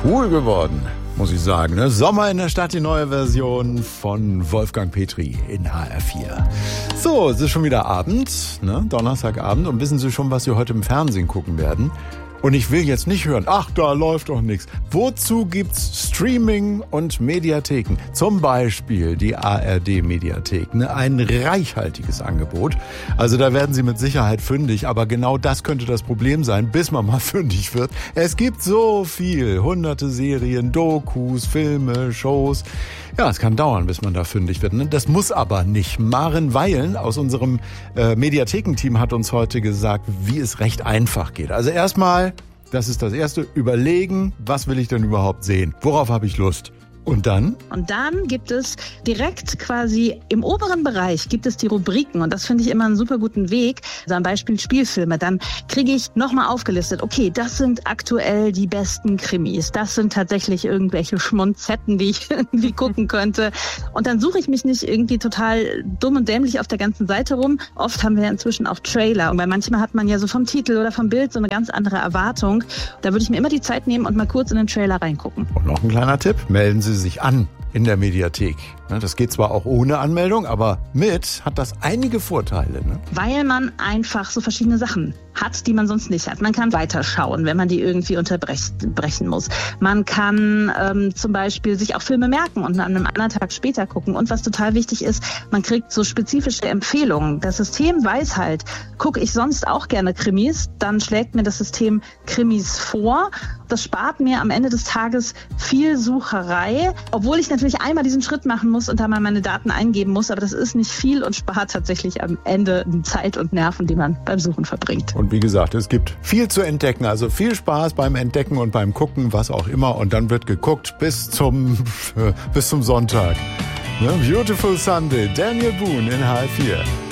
cool geworden, muss ich sagen. Ne? Sommer in der Stadt, die neue Version von Wolfgang Petri in HR4. So, es ist schon wieder Abend, ne? Donnerstagabend. Und wissen Sie schon, was Sie heute im Fernsehen gucken werden? Und ich will jetzt nicht hören, ach, da läuft doch nichts. Wozu gibt's Streaming und Mediatheken? Zum Beispiel die ARD-Mediathek. Ne? Ein reichhaltiges Angebot. Also da werden Sie mit Sicherheit fündig. Aber genau das könnte das Problem sein, bis man mal fündig wird. Es gibt so viel. Hunderte Serien, Dokus, Filme, Shows. Ja, es kann dauern, bis man da fündig wird. Ne? Das muss aber nicht. Maren Weilen aus unserem Mediathekenteam hat uns heute gesagt, wie es recht einfach geht. Also erstmal, das ist das Erste, überlegen, was will ich denn überhaupt sehen? Worauf habe ich Lust? Und dann? Und dann gibt es direkt quasi im oberen Bereich gibt es die Rubriken und das finde ich immer einen super guten Weg. Also am Beispiel Spielfilme, dann kriege ich nochmal aufgelistet, okay, das sind aktuell die besten Krimis, das sind tatsächlich irgendwelche Schmonzetten, die ich irgendwie gucken könnte und dann suche ich mich nicht irgendwie total dumm und dämlich auf der ganzen Seite rum. Oft haben wir inzwischen auch Trailer und weil manchmal hat man ja so vom Titel oder vom Bild so eine ganz andere Erwartung. Da würde ich mir immer die Zeit nehmen und mal kurz in den Trailer reingucken. Und noch ein kleiner Tipp, melden Sie sich an in der Mediathek. Das geht zwar auch ohne Anmeldung, aber mit hat das einige Vorteile. Ne? Weil man einfach so verschiedene Sachen hat, die man sonst nicht hat. Man kann weiterschauen, wenn man die irgendwie unterbrechen muss. Man kann zum Beispiel sich auch Filme merken und an einem anderen Tag später gucken. Und was total wichtig ist, man kriegt so spezifische Empfehlungen. Das System weiß halt, gucke ich sonst auch gerne Krimis, dann schlägt mir das System Krimis vor. Das spart mir am Ende des Tages viel Sucherei, obwohl ich natürlich einmal diesen Schritt machen muss und da mal meine Daten eingeben muss, aber das ist nicht viel und spart tatsächlich am Ende Zeit und Nerven, die man beim Suchen verbringt. Und wie gesagt, es gibt viel zu entdecken, also viel Spaß beim Entdecken und beim Gucken, was auch immer, und dann wird geguckt bis zum Sonntag. Ne? Beautiful Sunday, Daniel Boone in HR4.